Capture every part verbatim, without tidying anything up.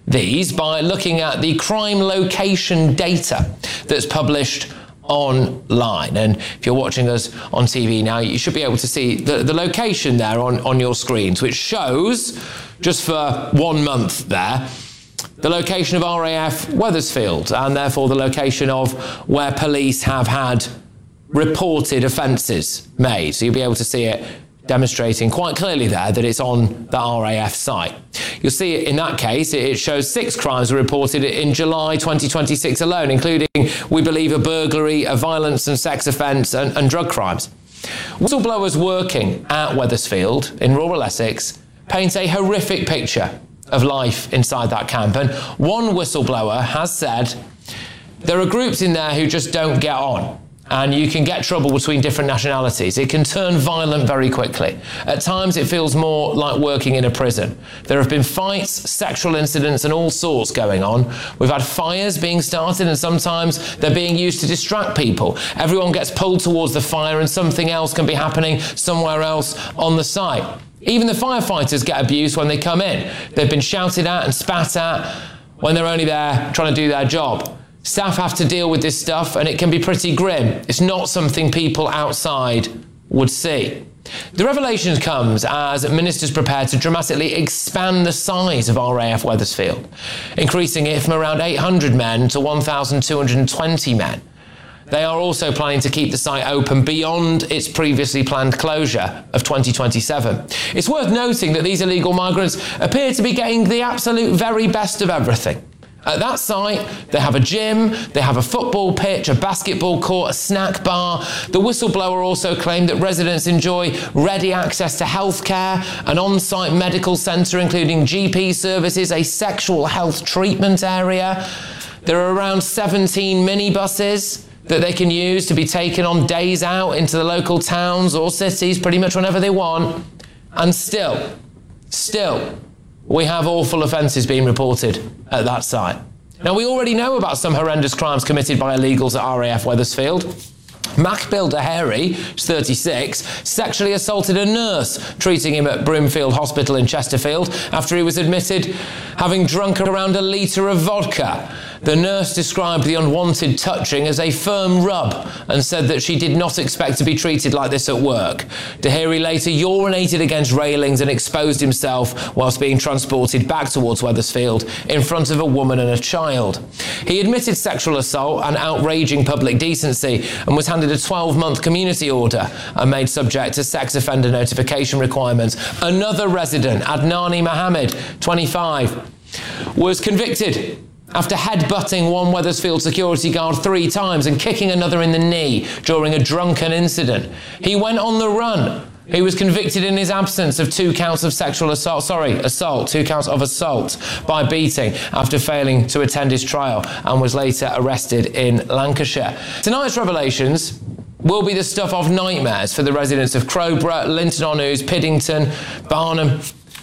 these by looking at the crime location data that's published online. And if you're watching us on T V now, you should be able to see the, the location there on, on your screens, which shows, just for one month there, the location of R A F Wethersfield, and therefore the location of where police have had reported offences made. So you'll be able to see it demonstrating quite clearly there that it's on the R A F site. You'll see it in that case, it shows six crimes were reported in July twenty twenty-six alone, including, we believe, a burglary, a violence and sex offence and, and drug crimes. Whistleblowers working at Wethersfield in rural Essex paint a horrific picture of life inside that camp. And one whistleblower has said there are groups in there who just don't get on. And you can get trouble between different nationalities. It can turn violent very quickly. At times, it feels more like working in a prison. There have been fights, sexual incidents, and all sorts going on. We've had fires being started, and sometimes they're being used to distract people. Everyone gets pulled towards the fire, and something else can be happening somewhere else on the site. Even the firefighters get abused when they come in. They've been shouted at and spat at when they're only there trying to do their job. Staff have to deal with this stuff, and it can be pretty grim. It's not something people outside would see. The revelation comes as ministers prepare to dramatically expand the size of R A F Wethersfield, increasing it from around eight hundred men to one thousand two hundred twenty men. They are also planning to keep the site open beyond its previously planned closure of twenty twenty-seven. It's worth noting that these illegal migrants appear to be getting the absolute very best of everything. At that site, they have a gym, they have a football pitch, a basketball court, a snack bar. The whistleblower also claimed that residents enjoy ready access to healthcare, an on-site medical centre including G P services, a sexual health treatment area. There are around seventeen minibuses that they can use to be taken on days out into the local towns or cities pretty much whenever they want. And still, still, we have awful offences being reported at that site. Now, we already know about some horrendous crimes committed by illegals at R A F Wethersfield. Makbil Daheri, who's thirty-six, sexually assaulted a nurse treating him at Broomfield Hospital in Chesterfield after he was admitted having drunk around a litre of vodka. The nurse described the unwanted touching as a firm rub and said that she did not expect to be treated like this at work. Daheri later urinated against railings and exposed himself whilst being transported back towards Wethersfield in front of a woman and a child. He admitted sexual assault and outraging public decency and was handed a twelve-month community order and made subject to sex offender notification requirements. Another resident, Adnani Mohammed, twenty-five, was convicted after headbutting one Wethersfield security guard three times and kicking another in the knee during a drunken incident. He went on the run. He was convicted in his absence of two counts of sexual assault, sorry, assault, two counts of assault by beating after failing to attend his trial and was later arrested in Lancashire. Tonight's revelations will be the stuff of nightmares for the residents of Crowborough, Linton-on-Ouse, Piddington, Barnham,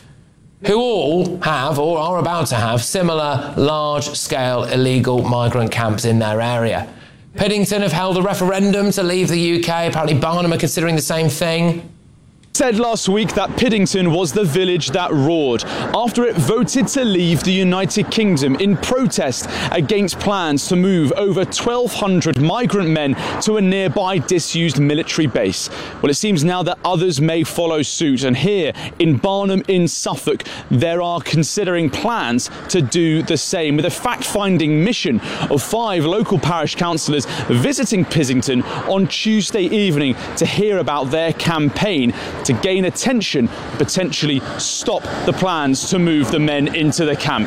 who all have or are about to have similar large-scale illegal migrant camps in their area. Piddington have held a referendum to leave the U K. Apparently Barnham are considering the same thing. Said last week that Piddington was the village that roared after it voted to leave the United Kingdom in protest against plans to move over twelve hundred migrant men to a nearby disused military base. Well, it seems now that others may follow suit, and here in Barnham in Suffolk, there are considering plans to do the same, with a fact-finding mission of five local parish councillors visiting Piddington on Tuesday evening to hear about their campaign to gain attention, potentially stop the plans to move the men into the camp.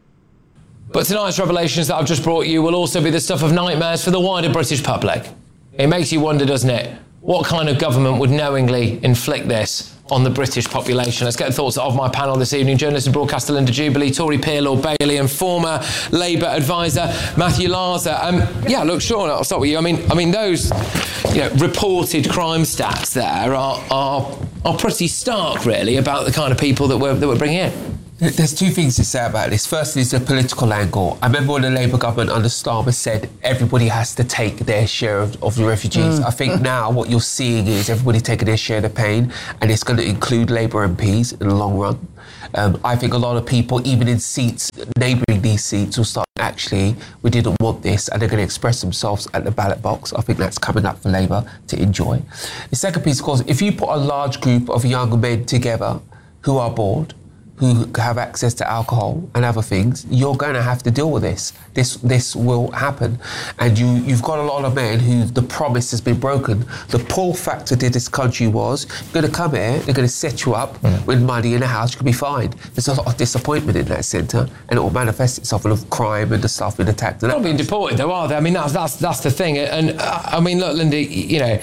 But tonight's revelations that I've just brought you will also be the stuff of nightmares for the wider British public. It makes you wonder, doesn't it? What kind of government would knowingly inflict this on the British population? Let's get the thoughts of my panel this evening. Journalist and broadcaster Linda Jubilee, Tory peer Lord Bailey, and former Labour advisor Matthew Larser. Um, yeah, look, Sean, I'll start with you. I mean, I mean, those you know, reported crime stats there are, are are pretty stark, really, about the kind of people that we're that we're bringing in. There's two things to say about this. First is the political angle. I remember when the Labour government under Starmer said everybody has to take their share of, of the refugees. Mm. I think now what you're seeing is everybody taking their share of the pain, and it's going to include Labour M Ps in the long run. Um, I think a lot of people, even in seats, neighbouring these seats, will start, actually, we didn't want this, and they're going to express themselves at the ballot box. I think that's coming up for Labour to enjoy. The second piece, of course, if you put a large group of young men together who are bored, who have access to alcohol and other things, you're going to have to deal with this. This this will happen. And you, you've got a lot of men who the promise has been broken. The pull factor to this country was, you're going to come here, they're going to set you up yeah. with money in a house, you can be fine. There's a lot of disappointment in that centre, and it will manifest itself in crime and the stuff being attacked. They're not being deported though, are they? I mean, that's, that's, that's the thing. And uh, I mean, look, Lindy, you know,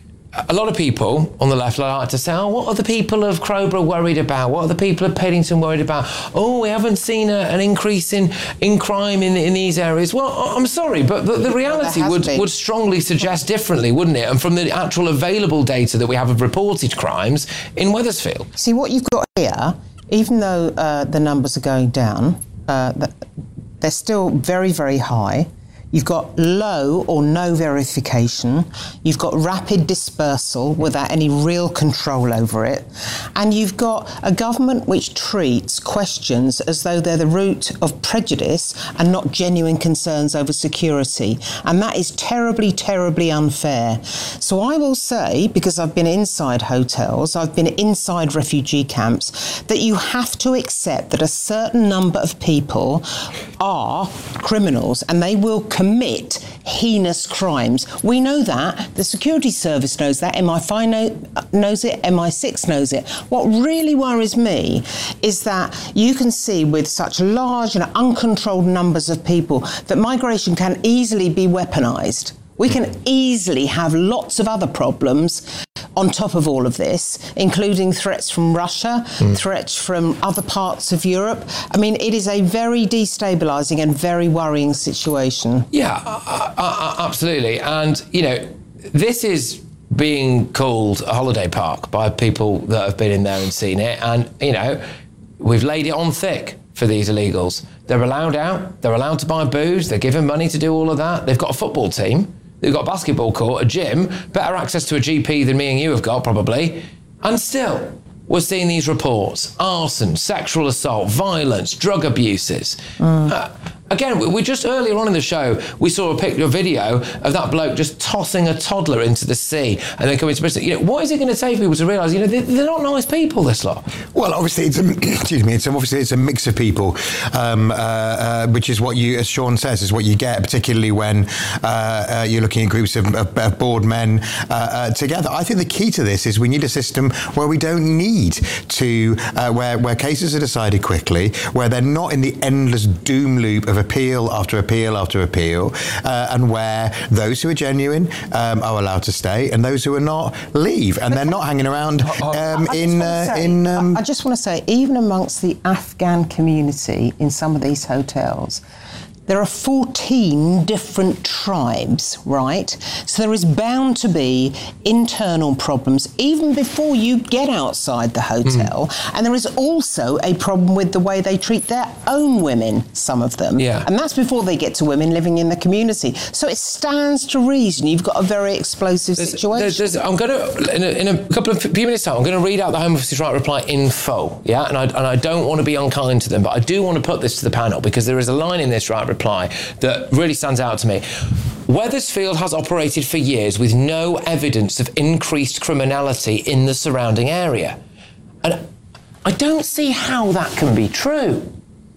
a lot of people on the left like to say, oh, what are the people of Crowborough worried about? What are the people of Paddington worried about? Oh, we haven't seen a, an increase in, in crime in, in these areas. Well, I'm sorry, but the, the reality would, would strongly suggest differently, wouldn't it? And from the actual available data that we have of reported crimes in Wethersfield. See, what you've got here, even though uh, the numbers are going down, uh, they're still very, very high. You've got low or no verification. You've got rapid dispersal without any real control over it. And you've got a government which treats questions as though they're the root of prejudice and not genuine concerns over security. And that is terribly, terribly unfair. So I will say, because I've been inside hotels, I've been inside refugee camps, that you have to accept that a certain number of people are criminals and they will commit heinous crimes. We know that. The security service knows that. M I five know, knows it. M I six knows it. What really worries me is that you can see with such large and uncontrolled numbers of people that migration can easily be weaponised. We can easily have lots of other problems on top of all of this, including threats from Russia, mm. threats from other parts of Europe. I mean, it is a very destabilising and very worrying situation. Yeah, uh, uh, absolutely. And, you know, this is being called a holiday park by people that have been in there and seen it. And, you know, we've laid it on thick for these illegals. They're allowed out. They're allowed to buy booze. They're given money to do all of that. They've got a football team. They've got a basketball court, a gym, better access to a G P than me and you have got, probably. And still, we're seeing these reports. Arson, sexual assault, violence, drug abuses. Mm. Uh, again, we, we just earlier on in the show, we saw a picture, a video of that bloke just tossing a toddler into the sea and then coming to prison. You know, what is it going to take people to realise, you know, they're, they're not nice people, this lot? Well, obviously, it's a, excuse me, it's obviously it's a mix of people, um, uh, uh, which is what you, as Sean says, is what you get, particularly when uh, uh, you're looking at groups of, of, of bored men uh, uh, together. I think the key to this is we need a system where we don't need to, uh, where, where cases are decided quickly, where they're not in the endless doom loop of appeal after appeal after appeal, uh, and where those who are genuine um, are allowed to stay, and those who are not leave, and they're not hanging around um, in uh, say, in. Um, I just want to say, even amongst the Afghan community in some of these hotels, there are fourteen different tribes, right? So there is bound to be internal problems even before you get outside the hotel. Mm. And there is also a problem with the way they treat their own women, some of them. Yeah. And that's before they get to women living in the community. So it stands to reason you've got a very explosive there's, situation. There's, there's, I'm going to, in a, in a couple of few minutes time, I'm going to read out the Home Office's right reply in full, yeah? And I, and I don't want to be unkind to them, but I do want to put this to the panel because there is a line in this right reply that really stands out to me. Wethersfield has operated for years with no evidence of increased criminality in the surrounding area. And I don't see how that can be true.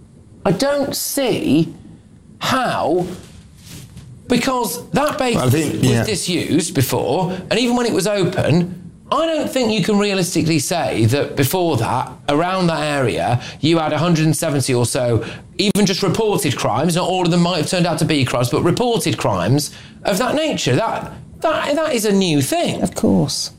I don't see how, because that base well, think, yeah. was disused before, and even when it was open, I don't think you can realistically say that before that, around that area, you had one hundred seventy or so, even just reported crimes. Not all of them might have turned out to be crimes, but reported crimes of that nature. That that that is a new thing. Of course.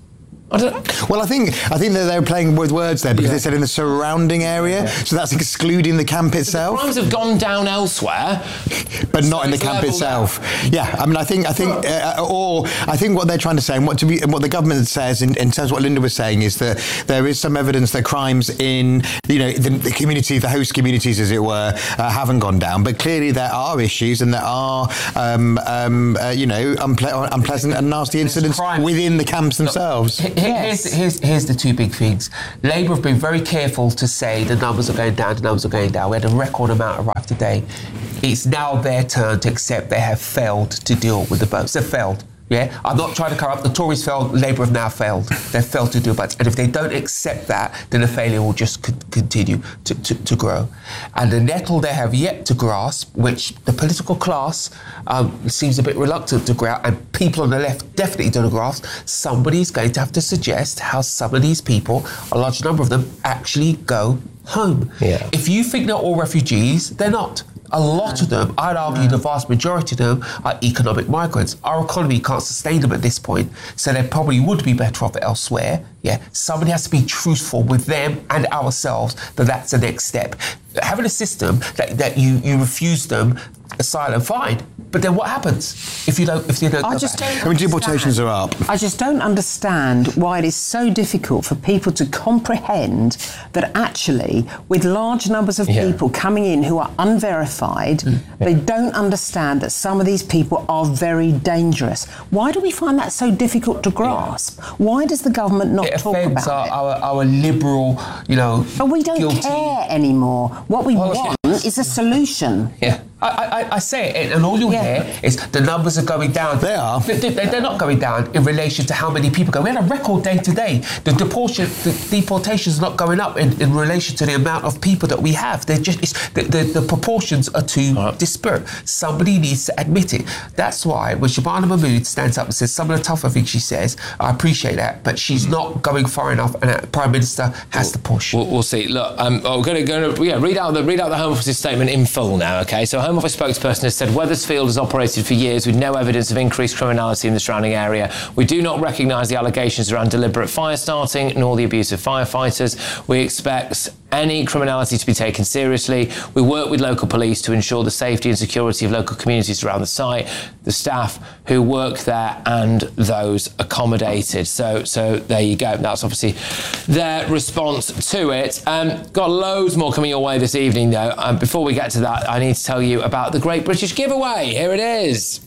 I don't, well, I think I think that they're playing with words there because Yeah. they said in the surrounding area, yeah. so that's excluding the camp itself. the crimes have gone down elsewhere, but so not in the it's camp levelled itself. out. Yeah, I mean, I think, I think, uh, or I think what they're trying to say, and what to be, what the government says in, in terms of what Linda was saying, is that there is some evidence that crimes in, you know, the, the community, the host communities, as it were, uh, haven't gone down. But clearly, there are issues, and there are, um, um, uh, you know, unple- unpleasant and nasty incidents crime. within the camps themselves. Here- Here's, here's, here's the two big things. Labour have been very careful to say the numbers are going down, the numbers are going down. We had a record amount arrive today. It's now their turn to accept they have failed to deal with the boats. They've failed. Yeah, I'm not trying to cover up. The Tories failed. Labour have now failed. They've failed to do boats, and if they don't accept that, then the failure will just co- continue to, to, to grow. And the nettle they have yet to grasp, which the political class um, seems a bit reluctant to grasp, and people on the left definitely don't grasp. Somebody's going to have to suggest how some of these people, a large number of them, actually go home. Yeah. If you think they're all refugees, they're not. A lot of them, I'd argue the vast majority of them, are economic migrants. Our economy can't sustain them at this point, so they probably would be better off elsewhere. Yeah, somebody has to be truthful with them and ourselves that that's the next step. Having a system that, that you, you refuse them asylum, fine. But then what happens if you don't? If you don't? I go just back? don't. I mean, deportations are up. I just don't understand why it is so difficult for people to comprehend that actually, with large numbers of Yeah. people coming in who are unverified, Mm. they don't understand that some of these people are very dangerous. Why do we find that so difficult to grasp? Why does the government not It talk offends about our, it? our, our liberal, you know, But we don't guilty. care anymore. What we Well, want is a solution. Yeah. I, I, I say it, and all you'll Yeah. hear is the numbers are going down. They are. They, they, they're not going down in relation to how many people go. We had a record day today. The deportation, the deportations are not going up in, in relation to the amount of people that we have. They're just it's, the, the, the proportions are too Right. disparate. Somebody needs to admit it. That's why when Shabana Mahmood stands up and says some of the tougher things she says, I appreciate that, but she's not going far enough, and the Prime Minister has to push. We'll, we'll see. Look, um, I'm going to go to yeah, read out the read out the Home Office's statement in full now. Okay, so Home Office spokesperson has said Wethersfield has operated for years with no evidence of increased criminality in the surrounding area. We do not recognise the allegations around deliberate fire starting nor the abuse of firefighters. We expect any criminality to be taken seriously. We work with local police to ensure the safety and security of local communities around the site, the staff who work there and those accommodated. So, so there you go. That's obviously their response to it. Um, got loads more coming your way this evening, though. Um, before we get to that, I need to tell you about the Great British Giveaway. Here it is.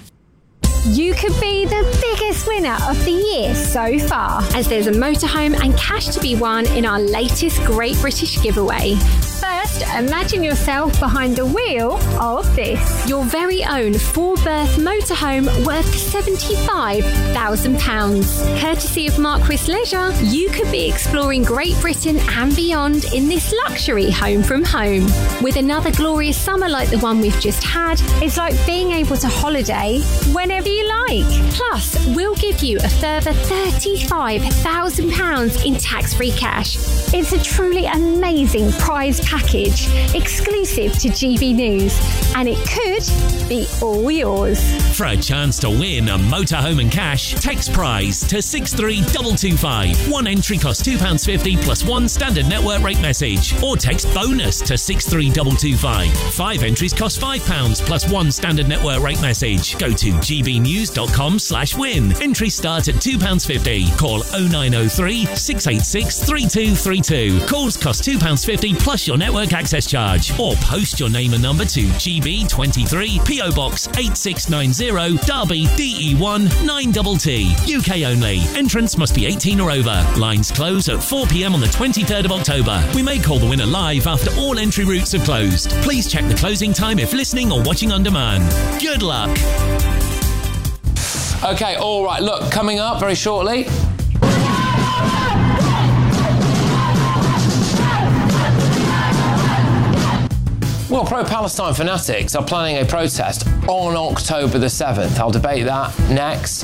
You could be the biggest winner of the year so far, as there's a motorhome and cash to be won in our latest Great British Giveaway. First, imagine yourself behind the wheel of this. Your very own four-berth motorhome worth seventy-five thousand pounds. Courtesy of Marquis Leisure, you could be exploring Great Britain and beyond in this luxury home from home. With another glorious summer like the one we've just had, it's like being able to holiday whenever you like. Plus, we'll give you a further thirty-five thousand pounds in tax-free cash. It's a truly amazing prize package, exclusive to G B News, and it could be all yours. For a chance to win a motorhome and cash, text prize to six three two two five. One entry costs two pounds fifty plus one standard network rate message. Or text bonus to six three two two five. Five entries cost five pounds plus one standard network rate message. Go to g b news dot com slash win. Entries start at two pounds fifty. Call oh nine oh three, six eight six, three two three two. Calls cost two pounds fifty plus your network access charge. Or post your name and number to G B twenty-three, P O Box eight six nine zero, Derby, D E one nine T T. U K only. Entrance must be eighteen or over. Lines close at four p m on the twenty-third of October. We may call the winner live after all entry routes have closed. Please check the closing time if listening or watching on demand. Good luck. Okay, all right. Look, coming up very shortly. Well, pro-Palestine fanatics are planning a protest on October the seventh. I'll debate that next.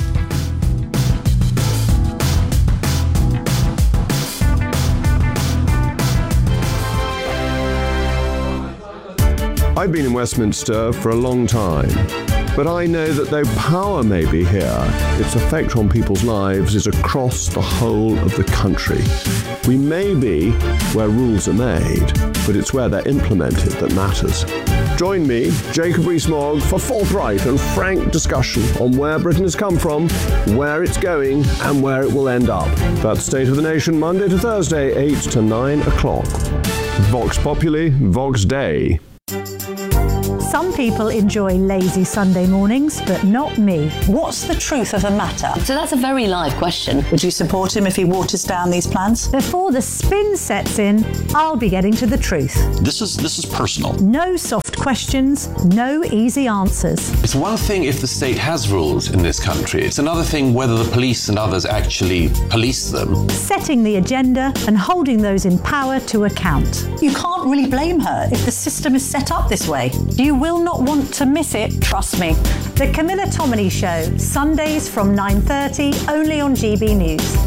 I've been in Westminster for a long time. But I know that though power may be here, its effect on people's lives is across the whole of the country. We may be where rules are made, but it's where they're implemented that matters. Join me, Jacob Rees-Mogg, for forthright and frank discussion on where Britain has come from, where it's going, and where it will end up. That's State of the Nation, Monday to Thursday, eight to nine o'clock. Vox Populi, Vox Dei. Some people enjoy lazy Sunday mornings, but not me. What's the truth of the matter? So that's a very live question. Would you support him if he waters down these plans? Before the spin sets in, I'll be getting to the truth. This is this is personal. No soft questions, no easy answers. It's one thing if the state has rules in this country. It's another thing whether the police and others actually police them. Setting the agenda and holding those in power to account. You can't really blame her if the system is set up this way. You will not want to miss it, trust me. The Camilla Tominey Show, Sundays from nine thirty, only on G B News.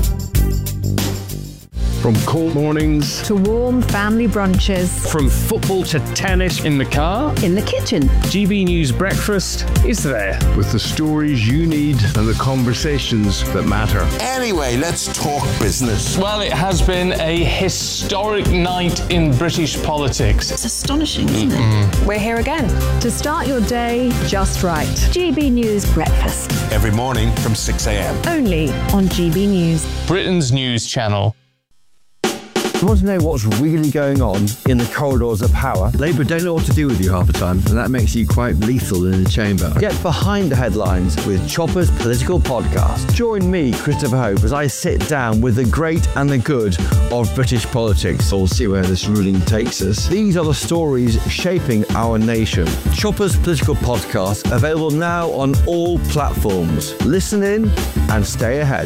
From cold mornings to warm family brunches. From football to tennis in the car. In the kitchen. G B News Breakfast is there. With the stories you need and the conversations that matter. Anyway, let's talk business. Well, it has been a historic night in British politics. It's astonishing, isn't mm-hmm. it? We're here again. To start your day just right. G B News Breakfast. Every morning from six a.m. Only on G B News. Britain's news channel. You want to know what's really going on in the corridors of power? Labour don't know what to do with you half the time, and that makes you quite lethal in the chamber. Get behind the headlines with Chopper's Political Podcast. Join me, Christopher Hope, as I sit down with the great and the good of British politics. We'll see where this ruling takes us. These are the stories shaping our nation. Chopper's Political Podcast, available now on all platforms. Listen in and stay ahead.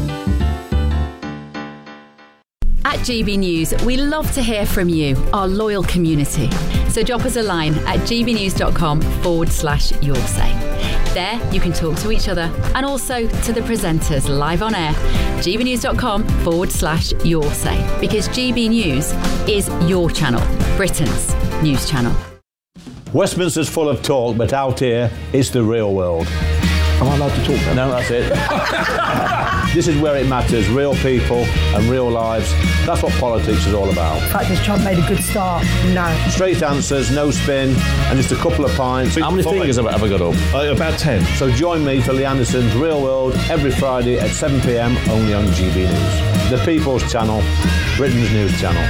At G B News, we love to hear from you, our loyal community. So drop us a line at gbnews.com forward slash your say. There, you can talk to each other and also to the presenters live on air. gbnews.com forward slash your say. Because G B News is your channel, Britain's news channel. Westminster's full of talk, but out here, it's the real world. Am I allowed to talk then? No, that's it. This is where it matters, real people and real lives. That's what politics is all about. In fact, has Trump made a good start? No. Straight answers, no spin, and just a couple of pints. How many fingers have I ever got up? Uh, about ten. So join me for Lee Anderson's Real World every Friday at seven p.m. only on G B News. The People's Channel, Britain's news channel.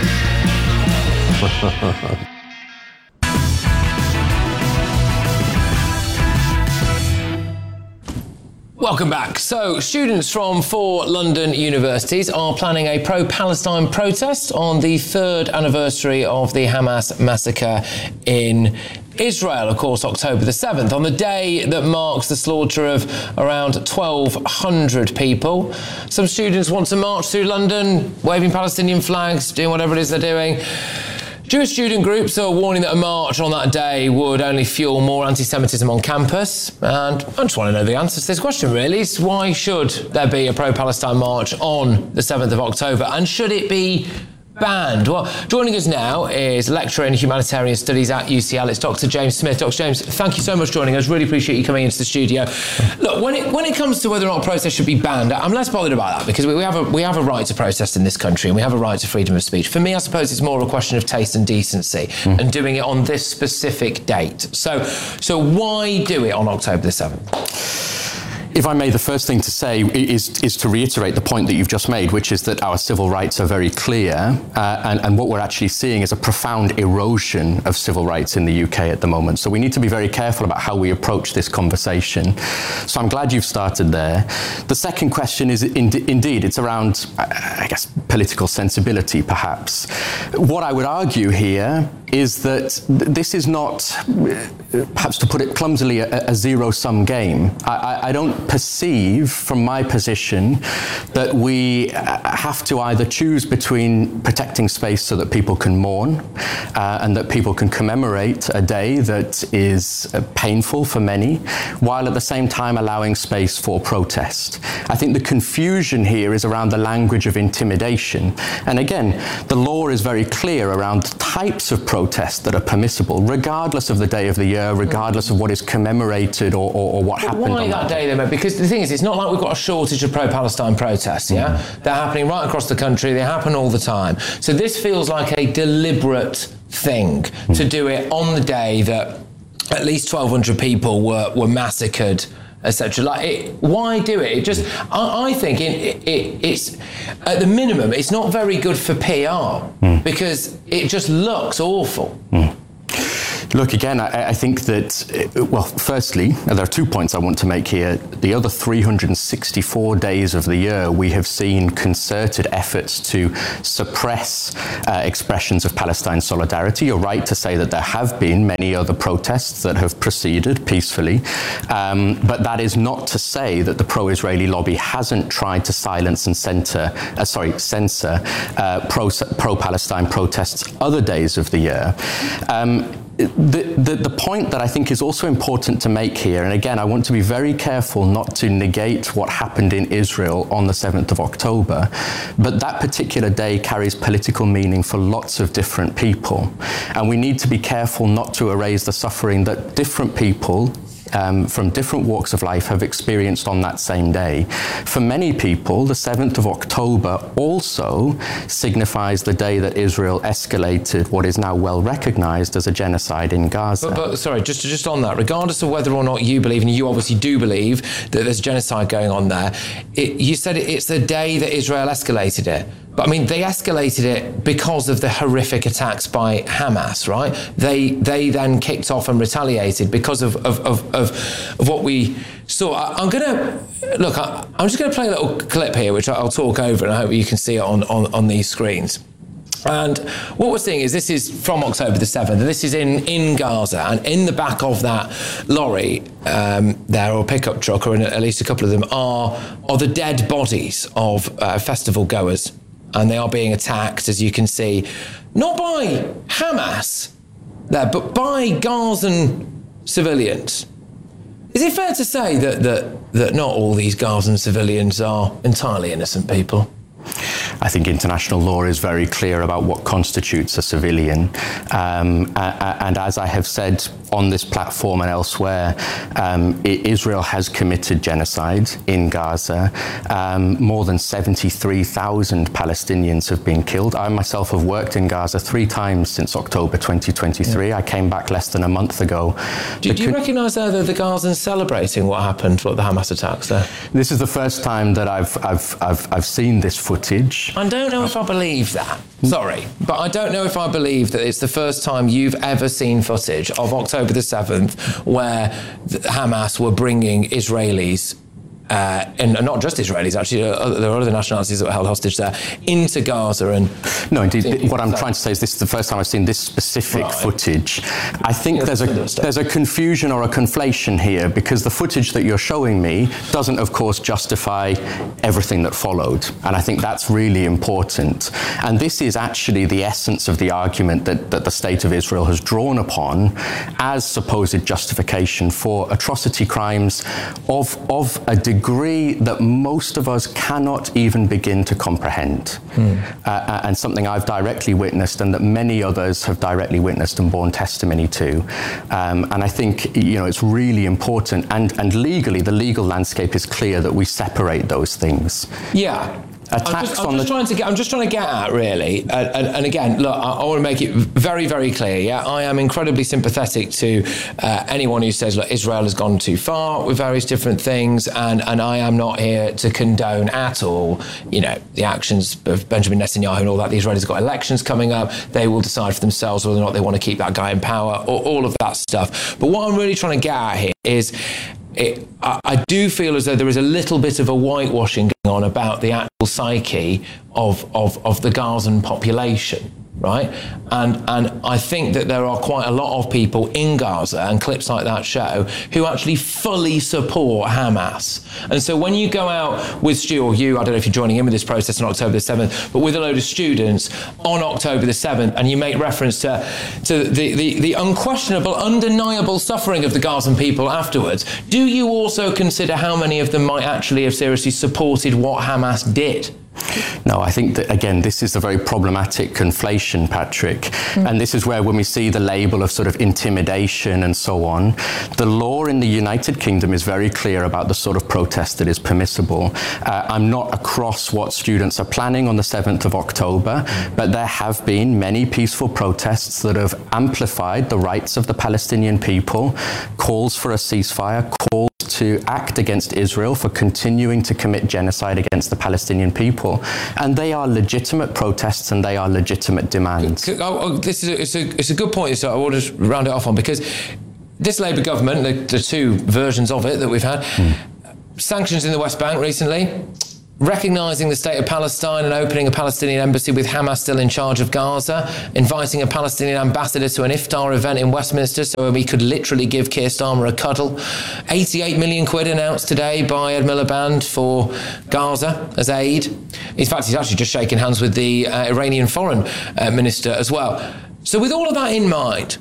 Welcome back. So, students from four London universities are planning a pro-Palestine protest on the third anniversary of the Hamas massacre in Israel, of course, October the seventh, on the day that marks the slaughter of around twelve hundred people. Some students want to march through London, waving Palestinian flags, doing whatever it is they're doing. Jewish student groups are warning that a march on that day would only fuel more anti-Semitism on campus. And I just want to know the answer to this question, really. Is why should there be a pro-Palestine march on the seventh of October? And should it be banned? Well, joining us now is lecturer in humanitarian studies at U C L. It's Doctor James Smith. Doctor James, thank you so much for joining us. Really appreciate you coming into the studio. Look, when it when it comes to whether or not protest should be banned, I'm less bothered about that because we, we have a we have a right to protest in this country and we have a right to freedom of speech. For me, I suppose it's more a question of taste and decency mm. and doing it on this specific date. So, so why do it on October the seventh? If I may, the first thing to say is, is to reiterate the point that you've just made, which is that our civil rights are very clear, uh, and, and what we're actually seeing is a profound erosion of civil rights in the U K at the moment. So we need to be very careful about how we approach this conversation. So I'm glad you've started there. The second question is, in, indeed, it's around, I guess, political sensibility, perhaps. What I would argue here is that this is not, perhaps to put it clumsily, a, a zero-sum game. I, I, I don't perceive, from my position, that we have to either choose between protecting space so that people can mourn uh, and that people can commemorate a day that is uh, painful for many, while at the same time allowing space for protest. I think the confusion here is around the language of intimidation. And again, the law is very clear around types of protest protests that are permissible, regardless of the day of the year, regardless of what is commemorated or, or, or what but happened why on that that day then? Because the thing is, it's not like we've got a shortage of pro-Palestine protests, yeah? Mm. They're happening right across the country, they happen all the time. So this feels like a deliberate thing mm. to do it on the day that at least twelve hundred people were, were massacred, et cetera. Like, it, why do it? It just, I, I think it, it, it's, at the minimum, it's not very good for P R mm. because it just looks awful. Mm. Look, again, I, I think that, well, firstly, there are two points I want to make here. The other three hundred sixty-four days of the year, we have seen concerted efforts to suppress uh, expressions of Palestine solidarity. You're right to say that there have been many other protests that have proceeded peacefully, um, but that is not to say that the pro-Israeli lobby hasn't tried to silence and censor, uh, sorry, censor uh, pro, pro-Palestine protests other days of the year. Um, The, the, the point that I think is also important to make here, and again, I want to be very careful not to negate what happened in Israel on the seventh of October, but that particular day carries political meaning for lots of different people. And we need to be careful not to erase the suffering that different people Um, from different walks of life have experienced on that same day. For many people, the seventh of October also signifies the day that Israel escalated what is now well recognized as a genocide in Gaza. But, but sorry, just, just on that, regardless of whether or not you believe, and you obviously do believe that there's genocide going on there, it, you said it, it's the day that Israel escalated it. But I mean, they escalated it because of the horrific attacks by Hamas, right? They they then kicked off and retaliated because of of, of, of, of what we saw. I, I'm going to, look, I, I'm just going to play a little clip here, which I'll talk over, and I hope you can see it on, on, on these screens. And what we're seeing is this is from October the seventh, and this is in, in Gaza, and in the back of that lorry um, there, or pickup truck, or in at least a couple of them, are, are the dead bodies of uh, festival goers. And they are being attacked, as you can see, not by Hamas there, but by Gazan civilians. Is it fair to say that, that, that not all these Gazan civilians are entirely innocent people? I think international law is very clear about what constitutes a civilian. Um, and as I have said on this platform and elsewhere, um, Israel has committed genocide in Gaza. Um, more than seventy-three thousand Palestinians have been killed. I myself have worked in Gaza three times since October twenty twenty-three. Yeah. I came back less than a month ago. Do, do you recognise there that the Gazans celebrating what happened, what the Hamas attacks there? This is the first time that I've, I've, I've, I've seen this footage. I don't know if I believe that. Sorry, but I don't know if I believe that it's the first time you've ever seen footage of October the seventh where Hamas were bringing Israelis, uh, and not just Israelis, actually, uh, there are other nationalities that were held hostage there, into Gaza. And no, indeed, what I'm trying to say is this is the first time I've seen this specific right. footage. I think yeah, there's a there's a confusion or a conflation here, because the footage that you're showing me doesn't, of course, justify everything that followed. And I think that's really important. And this is actually the essence of the argument that, that the State of Israel has drawn upon as supposed justification for atrocity crimes of, of a degree degree that most of us cannot even begin to comprehend. Mm. Uh, and something I've directly witnessed and that many others have directly witnessed and borne testimony to. Um, and I think, you know, it's really important, and, and legally, the legal landscape is clear that we separate those things. Yeah. I'm just, I'm, just trying to get, I'm just trying to get at, really, and, and, and again, look, I, I want to make it very, very clear, yeah, I am incredibly sympathetic to uh, anyone who says, look, Israel has gone too far with various different things, and, and I am not here to condone at all, you know, the actions of Benjamin Netanyahu and all that. The Israelis have got elections coming up, they will decide for themselves whether or not they want to keep that guy in power, or all of that stuff. But what I'm really trying to get at here is, It, I, I do feel as though there is a little bit of a whitewashing going on about the actual psyche of, of, of the Gazan population, right? And and I think that there are quite a lot of people in Gaza, and clips like that show, who actually fully support Hamas. And so when you go out with Stu, or you, I don't know if you're joining in with this process on October the seventh, but with a load of students on October the seventh, and you make reference to, to the, the, the unquestionable, undeniable suffering of the Gazan people afterwards, do you also consider how many of them might actually have seriously supported what Hamas did? No, I think that, again, this is a very problematic conflation, Patrick. Mm. And this is where, when we see the label of sort of intimidation and so on, the law in the United Kingdom is very clear about the sort of protest that is permissible. Uh, I'm not across what students are planning on the seventh of October, mm. but there have been many peaceful protests that have amplified the rights of the Palestinian people, calls for a ceasefire, calls to act against Israel for continuing to commit genocide against the Palestinian people. And they are legitimate protests and they are legitimate demands. Oh, oh, this is a, it's, a, it's a good point, so I want to round it off on, because this Labour government, the, the two versions of it that we've had, mm. sanctions in the West Bank recently, recognising the state of Palestine and opening a Palestinian embassy with Hamas still in charge of Gaza, inviting a Palestinian ambassador to an iftar event in Westminster so we could literally give Keir Starmer a cuddle. eighty-eight million quid announced today by Ed Miliband for Gaza as aid. In fact, he's actually just shaking hands with the uh, Iranian foreign uh, minister as well. So with all of that in mind,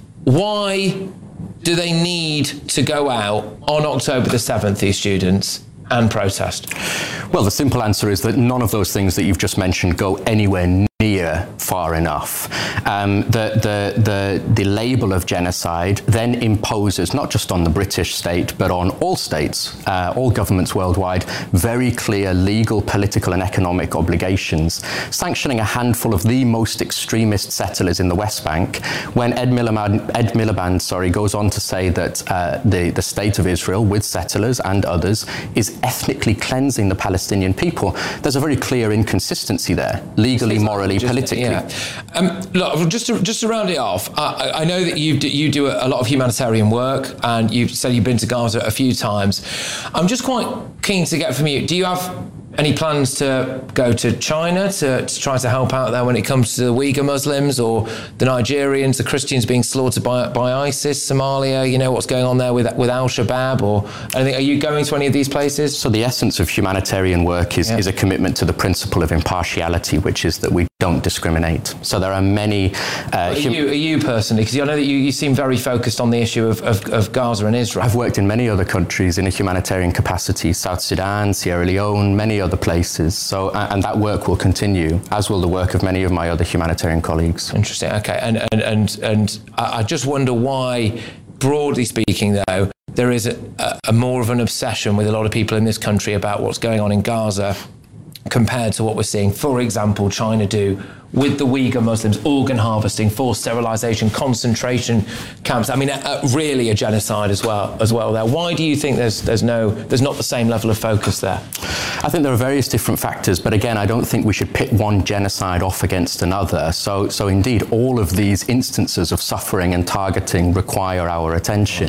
why do they need to go out on October the seventh, these students, and protest? Well, the simple answer is that none of those things that you've just mentioned go anywhere near far enough. Um, the, the, the, the label of genocide then imposes, not just on the British state, but on all states, uh, all governments worldwide, very clear legal, political and economic obligations, sanctioning a handful of the most extremist settlers in the West Bank, when Ed Miliband, Ed Miliband sorry, goes on to say that uh, the, the state of Israel, with settlers and others, is ethnically cleansing the Palestinian people. There's a very clear inconsistency there, legally, morally, Just, politically. Yeah. Um, look, just to, just to round it off, I, I know that you do, you do a lot of humanitarian work, and you've said you've been to Gaza a few times. I'm just quite keen to get from you, do you have any plans to go to China to, to try to help out there when it comes to the Uyghur Muslims or the Nigerians, the Christians being slaughtered by, by ISIS, Somalia, you know, what's going on there with, with Al-Shabaab or anything? Are you going to any of these places? So the essence of humanitarian work is, yeah. is a commitment to the principle of impartiality, which is that we don't discriminate. So there are many... Uh, are, you, are you personally? Because I know that you, you seem very focused on the issue of, of, of Gaza and Israel. I've worked in many other countries in a humanitarian capacity, South Sudan, Sierra Leone, many other places. So, and that work will continue, as will the work of many of my other humanitarian colleagues. Interesting. Okay. And and and, and I just wonder why, broadly speaking, though, there is a, a, a more of an obsession with a lot of people in this country about what's going on in Gaza compared to what we're seeing, for example, China do with the Uyghur Muslims, organ harvesting, forced sterilisation, concentration camps. I mean, uh, really a genocide as well. As well, there. Why do you think there's there's no there's not the same level of focus there? I think there are various different factors, but again, I don't think we should pit one genocide off against another. So, so indeed, all of these instances of suffering and targeting require our attention.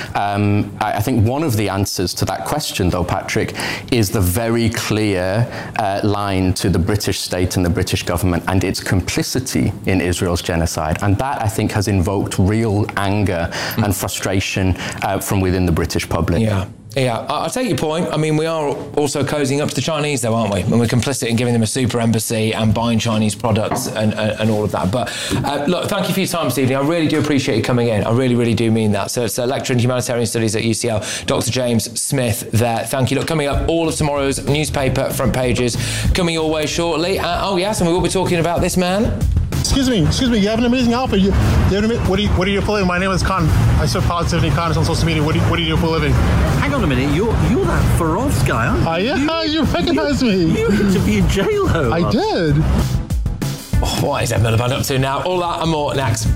Um, I, I think one of the answers to that question, though, Patrick, is the very clear uh, line to the British state and the British government and its complicity in Israel's genocide. And that, I think, has invoked real anger mm. and frustration uh, from within the British public. Yeah. Yeah, I, I take your point. I mean, we are also cozying up to the Chinese, though, aren't we? And we're complicit in giving them a super embassy and buying Chinese products and, and, and all of that. But uh, look, thank you for your time this evening. I really do appreciate you coming in. I really, really do mean that. So it's a lecturer in humanitarian studies at U C L, Doctor James Smith there. Thank you. Look, coming up, all of tomorrow's newspaper front pages coming your way shortly. Uh, oh, yes, and we will be talking about this man. Excuse me, excuse me, you have an amazing outfit. You, you have an, what, do you, what do you do for a living? My name is Khan. I serve Positivity Khan on social media. What do, you, what do you do for a living? Hang on a minute, you're you're that Feroz guy, aren't you? Uh, yeah, you, you recognize you, me. You used to be in jail, though. I did. Oh, what is Ed Miliband up to now? All that and more next.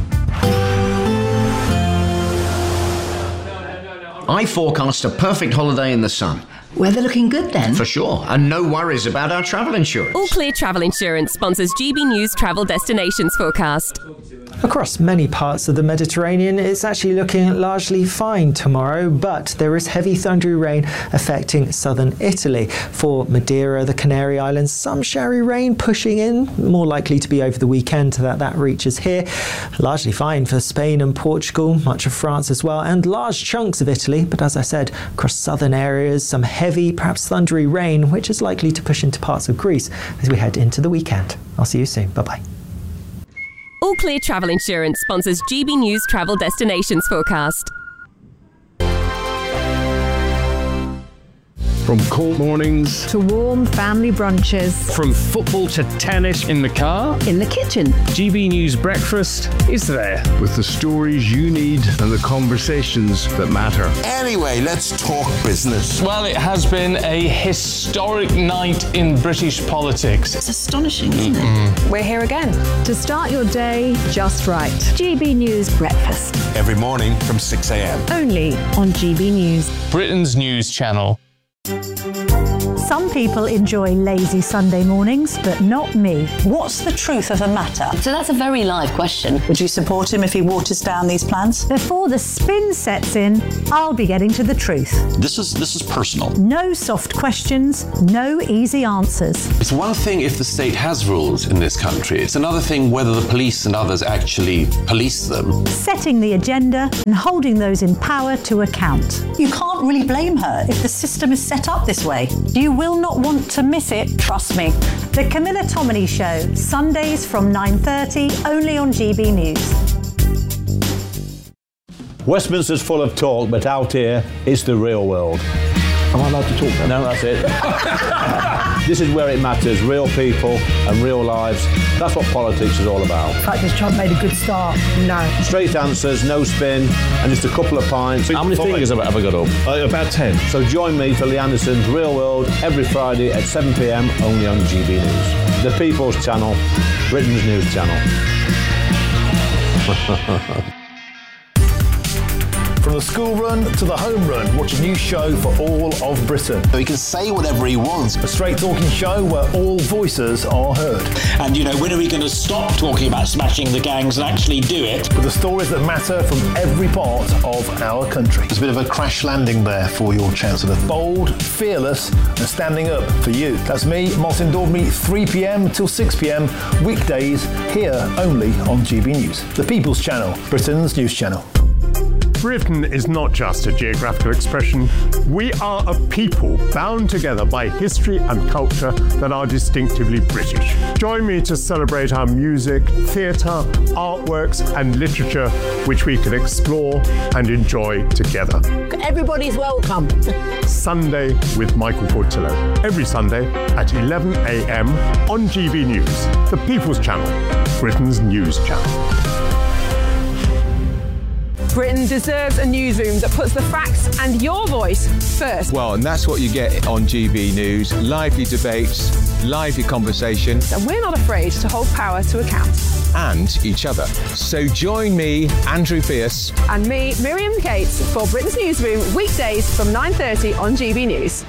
I forecast a perfect holiday in the sun. Weather looking good then? For sure, and no worries about our travel insurance. All Clear Travel Insurance sponsors G B News Travel Destinations Forecast. Across many parts of the Mediterranean, it's actually looking largely fine tomorrow, but there is heavy thundery rain affecting southern Italy. For Madeira, the Canary Islands, some showery rain pushing in, more likely to be over the weekend that that reaches here. Largely fine for Spain and Portugal, much of France as well, and large chunks of Italy, but as I said, across southern areas, some heavy, perhaps thundery rain, which is likely to push into parts of Greece as we head into the weekend. I'll see you soon. Bye-bye. All Clear Travel Insurance sponsors G B News Travel Destinations Forecast. From cold mornings to warm family brunches. From football to tennis in the car. In the kitchen. G B News Breakfast is there with the stories you need and the conversations that matter. Anyway, let's talk business. Well, it has been a historic night in British politics. It's astonishing, isn't it? We're here again to start your day just right. G B News Breakfast. Every morning from six a.m. Only on G B News. Britain's news channel. Some people enjoy lazy Sunday mornings, but not me. What's the truth of the matter? So that's a very live question. Would you support him if he waters down these plans? Before the spin sets in, I'll be getting to the truth. This is this is personal. No soft questions, no easy answers. It's one thing if the state has rules in this country. It's another thing whether the police and others actually police them. Setting the agenda and holding those in power to account. You can't really blame her if the system is set up this way. You will not want to miss it, trust me. The Camilla Tominey Show, Sundays from nine thirty, only on G B News. Westminster's full of talk, but out here, it's the real world. Am I allowed to talk now? No, that's it. This is where it matters, real people and real lives. That's what politics is all about. In fact, has Trump made a good start? No. Straight answers, no spin, and just a couple of pints. How many fingers have I got up? Uh, about ten. So join me for Lee Anderson's Real World every Friday at seven p.m. only on G B News. The People's Channel, Britain's news channel. From the school run to the home run, watch a new show for all of Britain. So he can say whatever he wants. A straight talking show where all voices are heard. And, you know, when are we going to stop talking about smashing the gangs and actually do it? With the stories that matter from every part of our country. There's a bit of a crash landing there for your Chancellor. Bold, fearless and standing up for you. That's me, Martin Daubney, three p.m. till six p.m. weekdays here only on G B News. The People's Channel, Britain's news channel. Britain is not just a geographical expression. We are a people bound together by history and culture that are distinctively British. Join me to celebrate our music, theatre, artworks and literature, which we can explore and enjoy together. Everybody's welcome. Sunday with Michael Portillo. Every Sunday at eleven a.m. on G B News, the People's Channel, Britain's news channel. Britain deserves a newsroom that puts the facts and your voice first. Well, and that's what you get on G B News. Lively debates, lively conversation. And we're not afraid to hold power to account. And each other. So join me, Andrew Pierce. And me, Miriam Cates, for Britain's Newsroom, weekdays from nine thirty on G B News.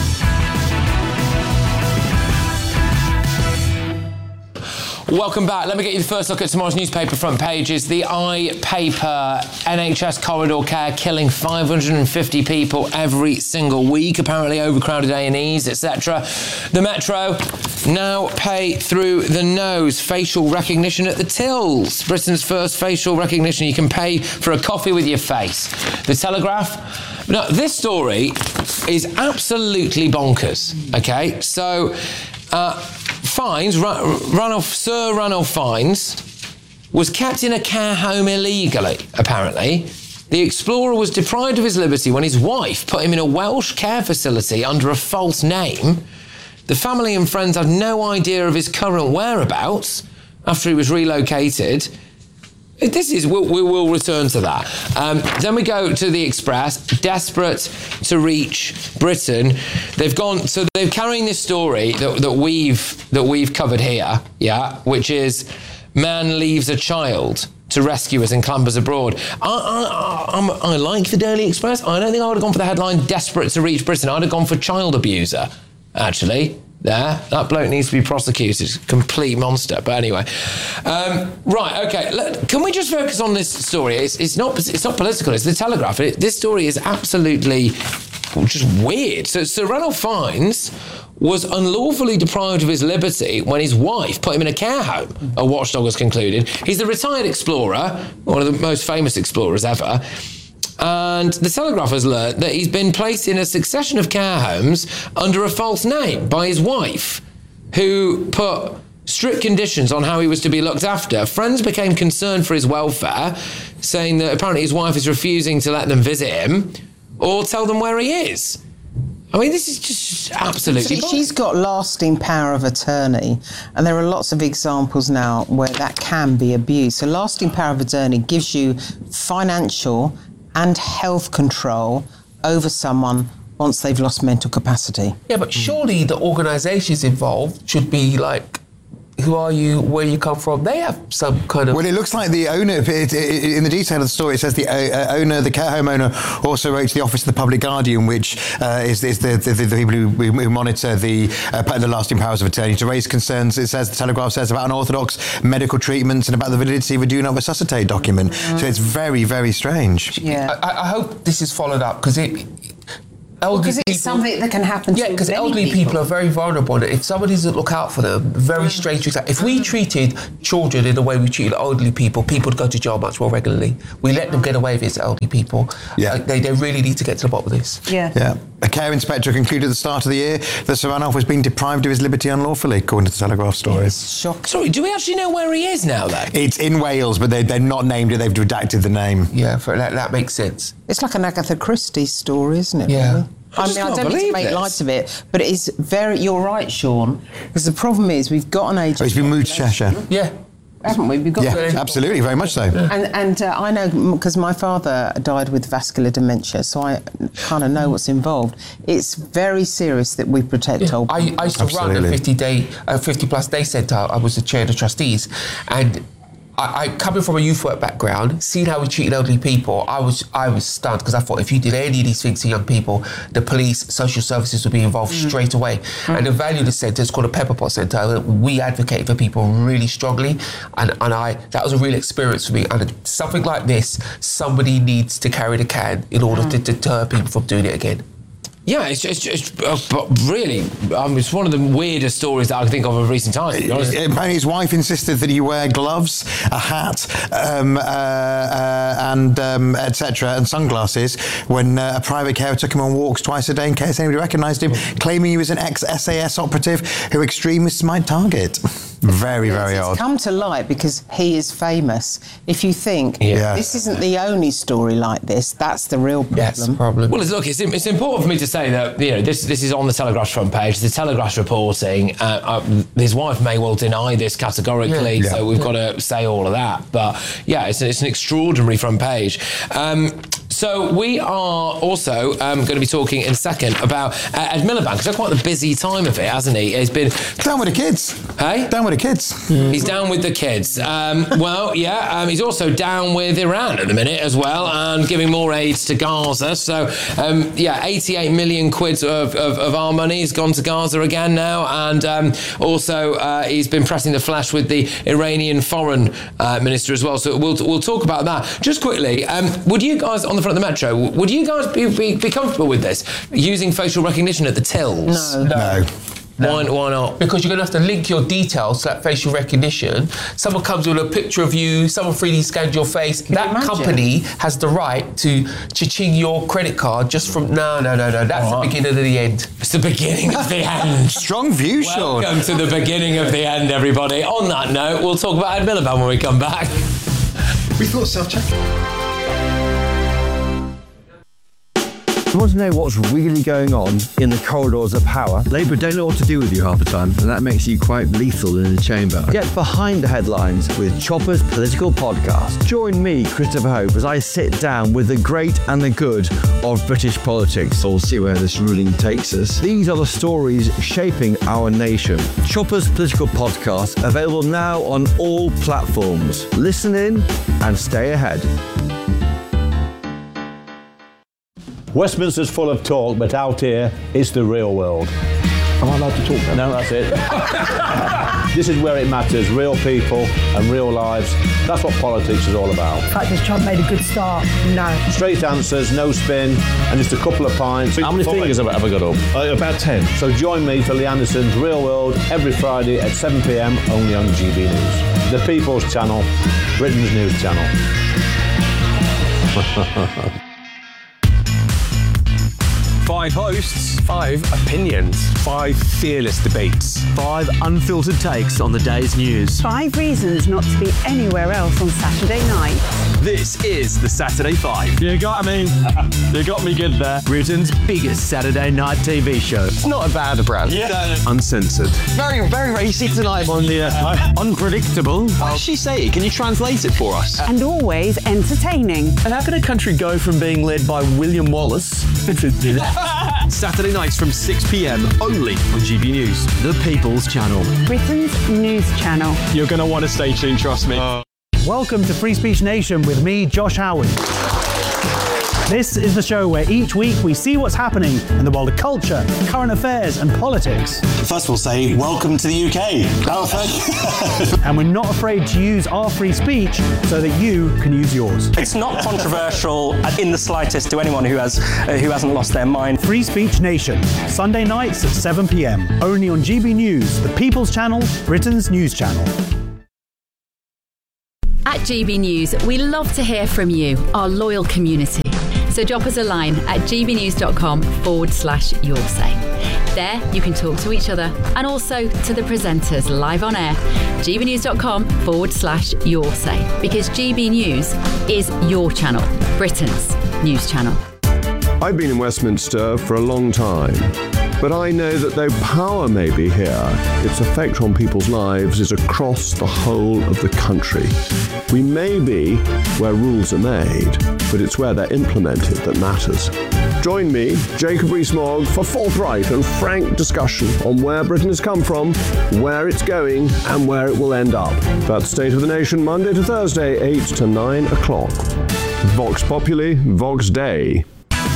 Welcome back. Let me get you the first look at tomorrow's newspaper front pages. The I-Paper, N H S corridor care killing five hundred fifty people every single week, apparently overcrowded A and Es, et cetera. The Metro, now pay through the nose. Facial recognition at the tills. Britain's first facial recognition. You can pay for a coffee with your face. The Telegraph. Now, this story is absolutely bonkers, okay? So, uh, Fiennes, Ranulph, Sir Ranulph Fiennes, was kept in a care home illegally, apparently. The explorer was deprived of his liberty when his wife put him in a Welsh care facility under a false name. The family and friends had no idea of his current whereabouts after he was relocated. This is, we'll, we will return to that. Um, then we go to the Express, desperate to reach Britain. They've gone, so they're carrying this story that, that we've that we've covered here, yeah, which is man leaves a child to rescuers and clambers abroad. I, I, I'm, I like the Daily Express. I don't think I would have gone for the headline, desperate to reach Britain. I'd have gone for child abuser, actually. There, that bloke needs to be prosecuted. Complete monster. But anyway, um, right, okay. Let, can we just focus on this story? It's, it's not. It's not political. It's the Telegraph. It, this story is absolutely just weird. So, Sir Ranulph Fiennes was unlawfully deprived of his liberty when his wife put him in a care home. A watchdog has concluded. He's the retired explorer, one of the most famous explorers ever. And the Telegraph has learnt that he's been placed in a succession of care homes under a false name by his wife, who put strict conditions on how he was to be looked after. Friends became concerned for his welfare, saying that apparently his wife is refusing to let them visit him or tell them where he is. I mean, this is just absolutely... So she's got lasting power of attorney, and there are lots of examples now where that can be abused. So lasting power of attorney gives you financial and health control over someone once they've lost mental capacity. Yeah, but surely the organisations involved should be like, who are you, where you come from? They have some kind of... Well, it looks like the owner, it, it, in the detail of the story, it says the uh, owner, the care home owner, also wrote to the Office of the Public Guardian, which uh, is, is the, the, the people who, who monitor the, uh, the lasting powers of attorney, to raise concerns, it says, the Telegraph says, about unorthodox medical treatments and about the validity of a do not resuscitate document. Mm. So it's very, very strange. Yeah. I, I hope this is followed up, because it... Because well, it's people, something that can happen yeah, to because elderly people. people are very vulnerable. If somebody doesn't look out for them, very strange. If we treated children in the way we treat elderly people, people would go to jail much more regularly. We let them get away with it as elderly people. Yeah. Uh, they, they really need to get to the bottom of this. Yeah. Yeah. A care inspector concluded at the start of the year that Saranoff was being deprived of his liberty unlawfully, according to the Telegraph story. Shocking. Sorry, do we actually know where he is now, though? It's in Wales, but they, they're not named it. They've redacted the name. Yeah, for, that, that makes sense. It's like an Agatha Christie story, isn't it? Yeah. Really? I, I mean, I don't need to make this. light of it, but it is very... You're right, Sean, because the problem is we've got an age... Oh, he's been moved to Cheshire. Yeah. Haven't we? We've got yeah, to... absolutely, very much so. Yeah. And, and uh, I know, because my father died with vascular dementia, so I kind of know what's involved. It's very serious that we protect yeah. old people. I, I used to absolutely. run a fifty-day, uh, fifty-plus day centre. I was the chair of the trustees, and... I, I coming from a youth work background, seeing how we treated elderly people, I was I was stunned, because I thought if you did any of these things to young people, the police, social services would be involved mm. straight away. Mm. And the value of the centre is called a Pepper Pot Centre. We advocate for people really strongly, and, and I that was a real experience for me. And something like this, somebody needs to carry the can in order mm. to deter people from doing it again. Yeah, it's just, it's, it's uh, really, um, it's one of the weirdest stories that I can think of of recent times, to be honest. Apparently his wife insisted that he wear gloves, a hat, um, uh, uh, and um, et cetera, and sunglasses when uh, a private carer took him on walks twice a day in case anybody recognised him, claiming he was an ex-S A S operative who extremists might target. Very, very it's odd. It's come to light because he is famous. If you think yeah. this isn't the only story like this, that's the real problem. Yes, problem. Well, look, it's, it's important for me to say that, you know, this this is on the Telegraph's front page. The Telegraph's reporting. Uh, uh, his wife may well deny this categorically, yeah. so we've yeah. got to say all of that. But yeah, it's, it's an extraordinary front page. Um, So we are also um, going to be talking in a second about uh, Ed Miliband, because that's quite the busy time of it, hasn't he? He's been down with the kids. Hey, down with the kids. Mm. He's down with the kids. Um, well, yeah. Um, he's also down with Iran at the minute as well, and giving more aid to Gaza. So um, yeah, eighty-eight million quid of, of, of our money has gone to Gaza again now, and um, also uh, he's been pressing the flesh with the Iranian foreign uh, minister as well. So we'll we'll talk about that just quickly. Um, would you guys on the front of the Metro, would you guys be, be, be comfortable with this, using facial recognition at the tills? No. No. No. Why, why not? Because you're going to have to link your details to that facial recognition. Someone comes with a picture of you, someone three D scans your face. Can that company has the right to cha-ching your credit card just from... No, no, no, no. That's right. The beginning of the end. It's the beginning of the end. Strong view, Sean. Welcome to the beginning of the end, everybody. On that note, we'll talk about Ed Miliband when we come back. We thought self-check. You want to know what's really going on in the corridors of power? Labour don't know what to do with you half the time, and that makes you quite lethal in the chamber. Get behind the headlines with Chopper's Political Podcast. Join me, Christopher Hope, as I sit down with the great and the good of British politics. We'll see where this ruling takes us. These are the stories shaping our nation. Chopper's Political Podcast, available now on all platforms. Listen in and stay ahead. Westminster's full of talk, but out here, it's the real world. Am I allowed to talk now? No, that's it. This is where it matters, real people and real lives. That's what politics is all about. In fact, has Trump made a good start? No. Straight answers, no spin, and just a couple of pints. How many fingers have I ever got up? Uh, about ten. So join me for Lee Anderson's Real World every Friday at seven p m only on G B News. The People's Channel, Britain's news channel. Five hosts, five opinions, five fearless debates, five unfiltered takes on the day's news. Five reasons not to be anywhere else on Saturday night. This is the Saturday Five. You got me. You got me good there. Britain's biggest Saturday night T V show. It's not a bad brand. Yeah. Uncensored. Very, very racy tonight on the uh, unpredictable. What does she say? Can you translate it for us? And always entertaining. And how can a country go from being led by William Wallace Saturday nights from six p.m. only on G B News. The People's Channel. Britain's news channel. You're going to want to stay tuned, trust me. Uh. Welcome to Free Speech Nation with me, Josh Howard. This is the show where each week we see what's happening in the world of culture, current affairs and politics. First we'll say, welcome to the U K. And we're not afraid to use our free speech so that you can use yours. It's not controversial in the slightest to anyone who, has, uh, who hasn't lost their mind. Free Speech Nation, Sunday nights at seven p.m. Only on G B News, the People's Channel, Britain's news channel. At G B News, we love to hear from you, our loyal community. So drop us a line at gbnews.com forward slash your say. There you can talk to each other and also to the presenters live on air. gbnews.com forward slash your say. Because G B News is your channel, Britain's news channel. I've been in Westminster for a long time, but I know that though power may be here, its effect on people's lives is across the whole of the country. We may be where rules are made, but it's where they're implemented that matters. Join me, Jacob Rees-Mogg, for forthright and frank discussion on where Britain has come from, where it's going, and where it will end up. That's State of the Nation, Monday to Thursday, eight to nine o'clock. Vox Populi, Vox Dei.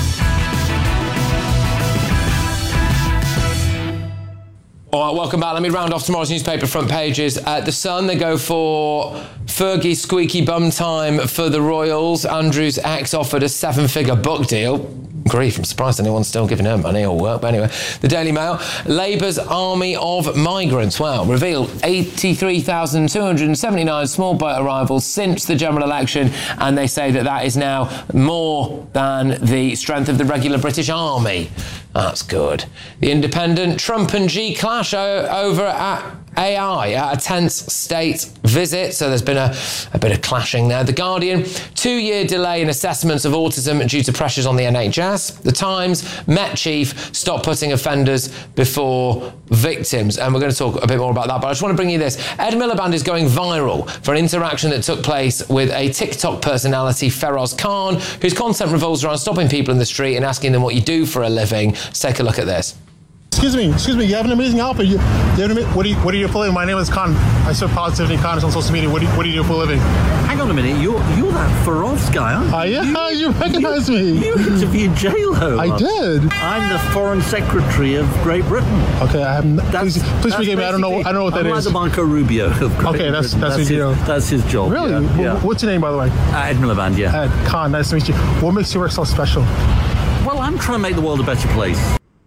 All right, welcome back. Let me round off tomorrow's newspaper front pages. At The Sun, they go for Fergie squeaky bum time for the Royals. Andrew's ex offered a seven-figure book deal. Grief, I'm surprised anyone's still giving her money or work. But anyway, the Daily Mail, Labour's army of migrants, well, revealed eighty-three thousand two hundred seventy-nine small boat arrivals since the general election, and they say that that is now more than the strength of the regular British army. That's good. The Independent, Trump and G clash o- over at A I at a tense state visit. So there's been a, a bit of clashing there. The Guardian, two-year delay in assessments of autism due to pressures on the N H S. The Times, Met Chief, stop putting offenders before victims. And we're going to talk a bit more about that. But I just want to bring you this. Ed Miliband is going viral for an interaction that took place with a TikTok personality, Feroz Khan, whose content revolves around stopping people in the street and asking them what you do for a living. Let's take a look at this. Excuse me, excuse me, you have an amazing outfit. You, you have an, what, do you, what do you do for a living? My name is Khan. I serve Positivity Khan on social media. What do you, what do, you do for a living? Hang on a minute, you're you're that Feroz guy, aren't you? Uh, yeah, you, you recognize you, me. You interviewed J-Lo. I did. I'm the Foreign Secretary of Great Britain. Okay, I have. Please, please forgive me. I don't know. I don't know what that I'm is. I'm like the Marco Rubio of Great Okay, that's Britain. that's, that's, his, you know. that's his job. Really? Yeah, W- yeah. What's your name, by the way? Uh, Ed Miliband, yeah. Ed Khan, nice to meet you. What makes your work so special? Well, I'm trying to make the world a better place.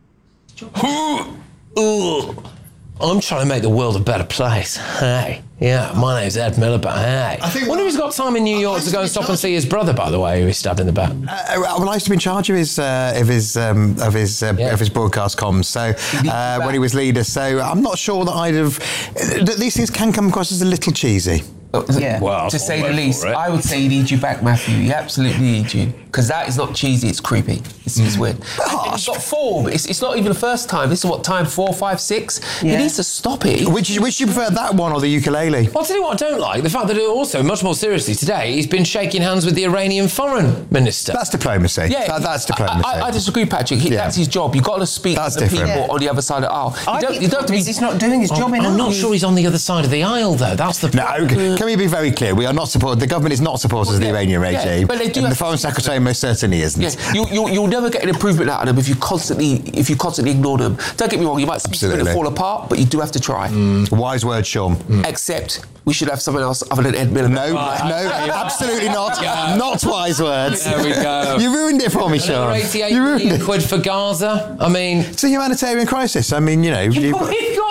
Ooh, I'm trying to make the world a better place. Hey, yeah, my name's Ed Miliband. Hey, I think wonder if he's got time in New York to go and stop and see his brother, by the way, who he stabbed in the back. Uh, well, I used to be in charge of his uh, of his um, of his uh, yeah. of his broadcast comms. So uh, when he was leader, so I'm not sure that I'd have. That these things can come across as a little cheesy. Yeah, well, to say the least, I would say he needs you back, Matthew. He absolutely needs you. Because that is not cheesy, it's creepy. It's, mm. it's weird. And he's got form. It's, it's not even the first time. This is what, time four, five, six? Yeah. He needs to stop it. Which, which do you prefer, that one or the ukulele? Well, I'll tell you what I don't like. The fact that also, much more seriously today, he's been shaking hands with the Iranian foreign minister. That's diplomacy. Yeah, that, that's diplomacy. I, I, I disagree, Patrick. He, yeah. That's his job. You've got to speak that's to the people yeah. on the other side of the aisle. You don't, you don't have to be, he's not doing his job I'm, enough. I'm not sure he's on the other side of the aisle, though. That's the problem. No, can we be very clear? We are not supported. The government is not supporters well, of the yeah, Iranian regime. Yeah, but they do and the Foreign Secretary most certainly isn't. Yeah, you, you, you'll never get an improvement out of them if you constantly if you constantly ignore them. Don't get me wrong, you might see them fall apart, but you do have to try. Mm. Wise word, Sean. Mm. Except we should have someone else other than Ed Miliband. No, no, absolutely not. Yeah. Not wise words. There we go. You ruined it for me, Sean. eighty-eight you ruined million it. quid for Gaza. I mean, it's a humanitarian crisis. I mean, you know, you've you've got, got, you've got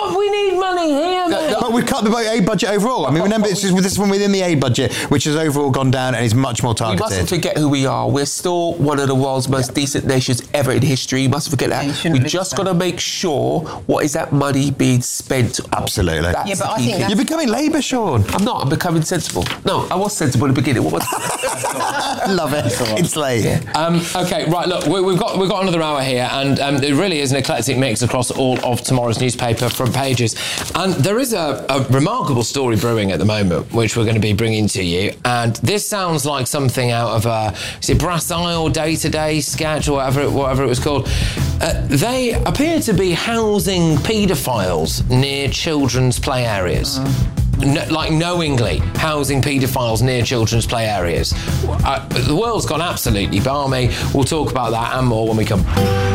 But we need money here, man. But we've cut the aid budget overall. I mean, remember, this is, this is from within the aid budget, which has overall gone down and is much more targeted. You mustn't forget who we are. We're still one of the world's most yeah. decent nations ever in history. You mustn't forget that. Yeah, we just got to make sure what is that money being spent on. Absolutely. That's yeah, but I think you're becoming Labour, Sean. I'm not. I'm becoming sensible. No, I was sensible in the beginning. What was Love it. It's late. Yeah. Um, okay, right. Look, we, we've got we've got another hour here, and um, it really is an eclectic mix across all of tomorrow's newspaper front pages. And there is a, a remarkable story brewing at the moment, which we're going to be bringing to you. And this sounds like something out of a is it Brass Eye or Day to Day sketch or whatever it, whatever it was called. Uh, they appear to be housing paedophiles near children's play areas. Uh. No, like knowingly housing paedophiles near children's play areas. Uh, the world's gone absolutely balmy. We'll talk about that and more when we come.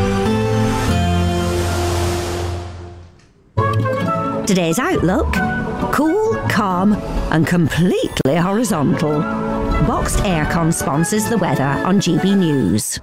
Today's outlook: cool, calm and completely horizontal. Boxed Aircon sponsors the weather on G B News.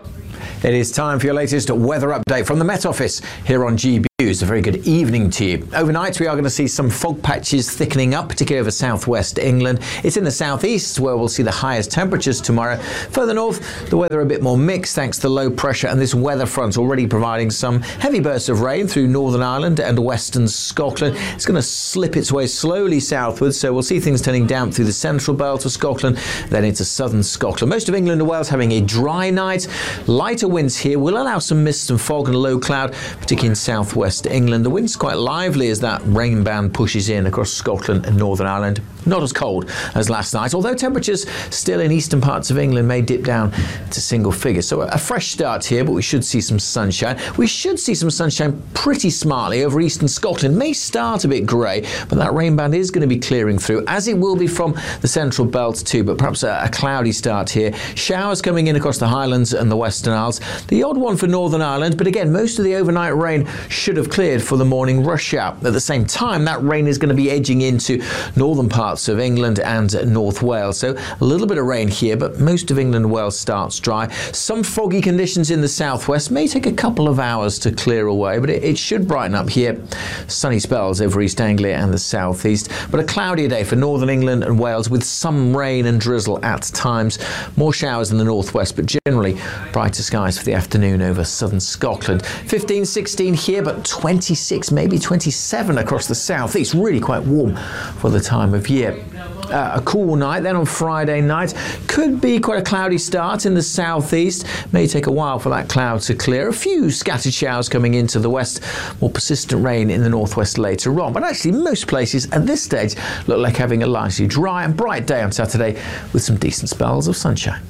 It is time for your latest weather update from the Met Office here on G B News. A very good evening to you. Overnight we are going to see some fog patches thickening up, particularly over southwest England. It's in the southeast where we'll see the highest temperatures tomorrow. Further north, the weather a bit more mixed thanks to low pressure and this weather front already providing some heavy bursts of rain through Northern Ireland and western Scotland. It's going to slip its way slowly southwards, so we'll see things turning down through the central belt of Scotland, then into southern Scotland. Most of England and Wales having a dry night. Lighter winds here will allow some mist and fog and low cloud, particularly in southwest England. The wind's quite lively as that rain band pushes in across Scotland and Northern Ireland. Not as cold as last night, although temperatures still in eastern parts of England may dip down to single figures. So a fresh start here, but we should see some sunshine. We should see some sunshine pretty smartly over eastern Scotland. May start a bit grey, but that rain band is going to be clearing through, as it will be from the central belt too, but perhaps a, a cloudy start here. Showers coming in across the Highlands and the Western Isles. The odd one for Northern Ireland, but again, most of the overnight rain should have cleared for the morning rush hour. At the same time, that rain is going to be edging into northern parts of England and North Wales. So a little bit of rain here, but most of England and Wales starts dry. Some foggy conditions in the southwest. May take a couple of hours to clear away, but it, it should brighten up here. Sunny spells over East Anglia and the southeast, but a cloudier day for northern England and Wales with some rain and drizzle at times. More showers in the northwest, but generally brighter skies for the afternoon over southern Scotland. fifteen, sixteen here, but twenty-six, maybe twenty-seven across the southeast. Really quite warm for the time of year. Uh, a cool night then on Friday night. Could be quite a cloudy start in the southeast. May take a while for that cloud to clear. A few scattered showers coming into the west. More persistent rain in the northwest later on. But actually most places at this stage look like having a largely dry and bright day on Saturday with some decent spells of sunshine.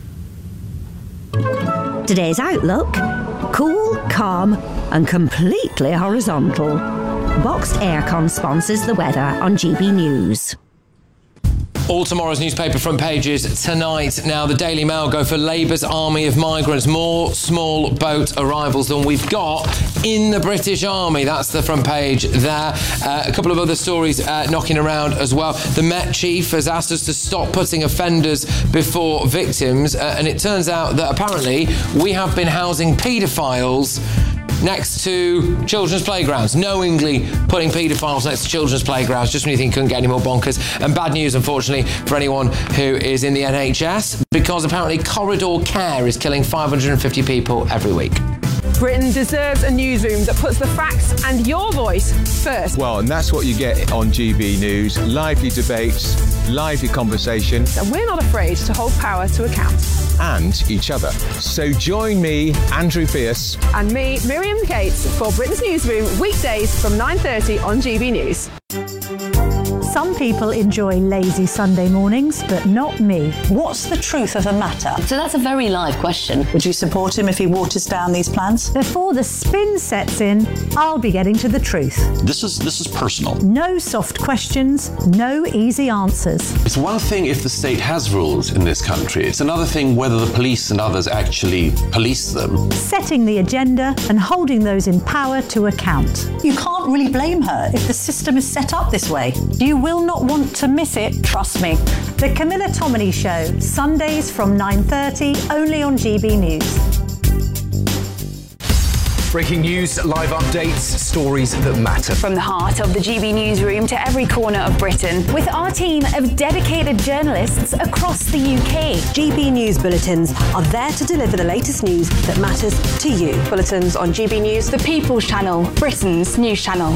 Today's outlook: cool, calm and completely horizontal. Boxed Aircon sponsors the weather on G B News. All tomorrow's newspaper front pages tonight. Now, the Daily Mail go for Labour's army of migrants. More small boat arrivals than we've got in the British Army. That's the front page there. Uh, a couple of other stories uh, knocking around as well. The Met Chief has asked us to stop putting offenders before victims. Uh, and it turns out that apparently we have been housing paedophiles next to children's playgrounds, knowingly putting paedophiles next to children's playgrounds, just when you think you couldn't get any more bonkers. And bad news, unfortunately, for anyone who is in the N H S, because apparently corridor care is killing five hundred fifty people every week. Britain deserves a newsroom that puts the facts and your voice first. Well, and that's what you get on G B News. Lively debates, lively conversation. And we're not afraid to hold power to account. And each other. So join me, Andrew Fierce. And me, Miriam Cates, for Britain's Newsroom, weekdays from nine thirty on G B News. Some people enjoy lazy Sunday mornings, but not me. What's the truth of the matter? So that's a very live question. Would you support him if he waters down these plans? Before the spin sets in, I'll be getting to the truth. This is this is personal. No soft questions, no easy answers. It's one thing if the state has rules in this country. It's another thing whether the police and others actually police them. Setting the agenda and holding those in power to account. You can't really blame her if the system is set up this way. You will not want to miss it, trust me. The Camilla Tominey Show, Sundays from nine thirty, only on G B News. Breaking news, live updates, stories that matter. From the heart of the G B newsroom to every corner of Britain, with our team of dedicated journalists across the U K. G B News Bulletins are there to deliver the latest news that matters to you. Bulletins on G B News, the People's Channel, Britain's news channel.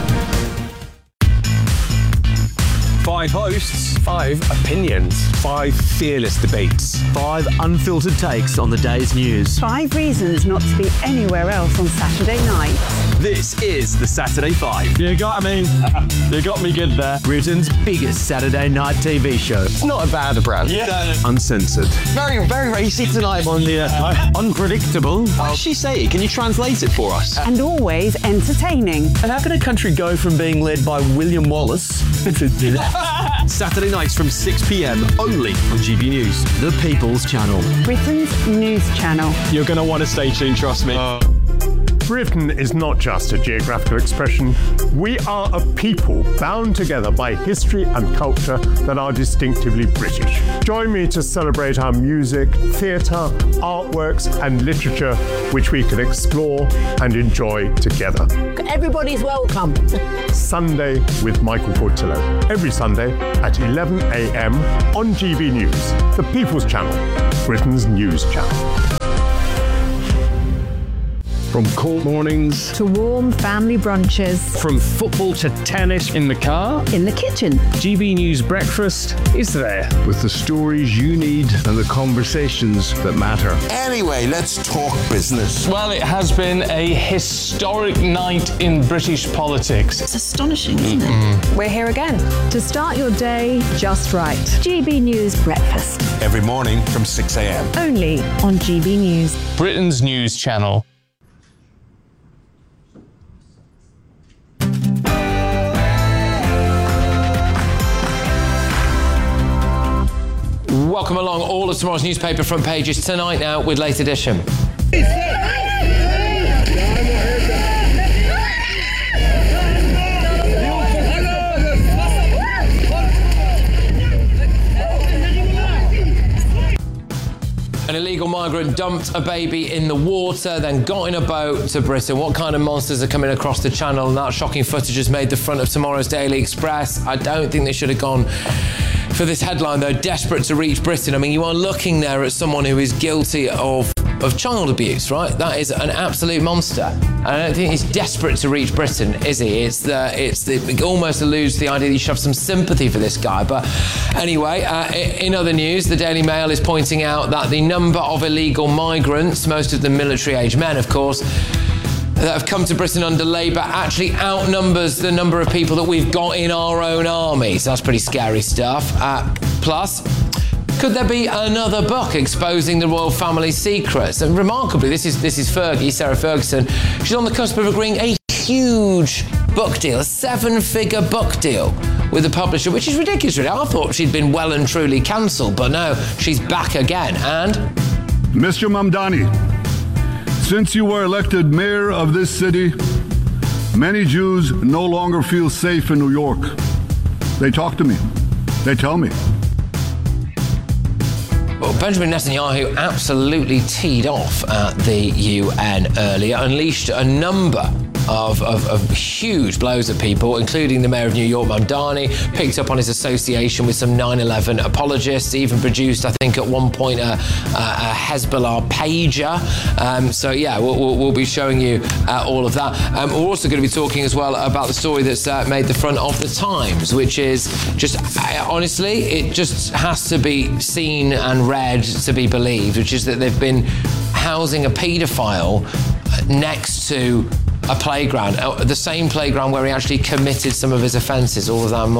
Five hosts, five opinions, five fearless debates, five unfiltered takes on the day's news. Five reasons not to be anywhere else on Saturday night. This is the Saturday Five. You got me. You got me good there. Britain's biggest Saturday night T V show. It's not a bad brand. Yeah. Uncensored. Very, very racy tonight. On the uh, unpredictable. What did she say? Can you translate it for us? And always entertaining. And how can a country go from being led by William Wallace Saturday nights from six p.m. only on G B News, the People's Channel. Britain's news channel. You're going to want to stay tuned, trust me. Uh. Britain is not just a geographical expression. We are a people bound together by history and culture that are distinctively British. Join me to celebrate our music, theatre, artworks and literature, which we can explore and enjoy together. Everybody's welcome. Sunday with Michael Portillo. Every Sunday at eleven a.m. on G B News, the People's Channel, Britain's news channel. From cold mornings to warm family brunches. From football to tennis in the car. In the kitchen. G B News Breakfast is there. With the stories you need and the conversations that matter. Anyway, let's talk business. Well, it has been a historic night in British politics. It's astonishing, isn't it? We're here again. To start your day just right. G B News Breakfast. Every morning from six a.m. Only on G B News. Britain's news channel. Welcome along all of tomorrow's newspaper front pages tonight now with Late Edition. An illegal migrant dumped a baby in the water, then got in a boat to Britain. What kind of monsters are coming across the channel? And that shocking footage has made the front of tomorrow's Daily Express. I don't think they should have gone for this headline, though. Desperate to reach Britain. I mean, you are looking there at someone who is guilty of of child abuse, right? That is an absolute monster. And I don't think he's desperate to reach Britain, is he? It's the, it's the, it almost alludes to the idea that you should have some sympathy for this guy. But anyway, uh, in other news, the Daily Mail is pointing out that the number of illegal migrants, most of them military-age men, of course, that have come to Britain under Labour actually outnumbers the number of people that we've got in our own army. So that's pretty scary stuff. Uh, plus, could there be another book exposing the royal family secrets? And remarkably, this is this is Fergie, Sarah Ferguson. She's on the cusp of agreeing a huge book deal, a seven-figure book deal with the publisher, which is ridiculous, really. I thought she'd been well and truly cancelled, but no, she's back again. And Mister Mamdani, since you were elected mayor of this city, many Jews no longer feel safe in New York. They talk to me. They tell me. Well, Benjamin Netanyahu absolutely teed off at the U N earlier, unleashed a number Of, of, of huge blows at people, including the mayor of New York, Mamdani, picked up on his association with some nine eleven apologists, even produced, I think, at one point, a, a Hezbollah pager. Um, so, yeah, we'll, we'll, we'll be showing you uh, all of that. Um, we're also going to be talking as well about the story that's uh, made the front of the Times, which is just, uh, honestly, it just has to be seen and read to be believed, which is that they've been housing a paedophile next to a playground, the same playground where he actually committed some of his offences, all of that and more.